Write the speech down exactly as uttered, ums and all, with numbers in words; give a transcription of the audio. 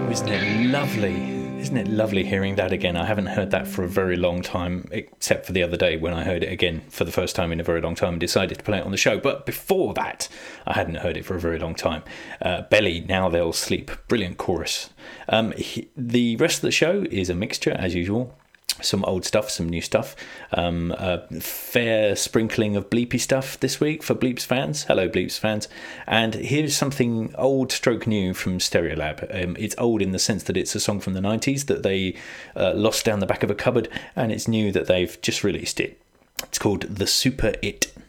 Isn't it lovely? Isn't it lovely hearing that again? I haven't heard that for a very long time, except for the other day when I heard it again for the first time in a very long time and decided to play it on the show. But before that, I hadn't heard it for a very long time. Uh, Belly, Now They'll Sleep. Brilliant chorus. Um, he, the rest of the show is a mixture, as usual. Some old stuff, some new stuff. Um, a fair sprinkling of Bleepy stuff this week for Bleeps fans. Hello, Bleeps fans. And here's something old stroke new from Stereolab. Um, it's old in the sense that it's a song from the nineties that they uh, lost down the back of a cupboard, and it's new that they've just released it. It's called The Super It.